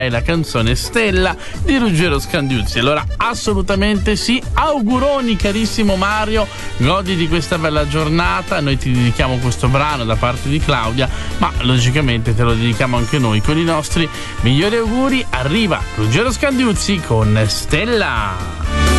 è la canzone Stella di Ruggero Scandiuzzi. Allora assolutamente sì, auguroni carissimo Mario, godi di questa bella giornata, noi ti dedichiamo questo brano da parte di Claudia, ma logicamente te lo dedichiamo anche noi con i nostri migliori auguri. Arriva Ruggero Scandiuzzi con Stella.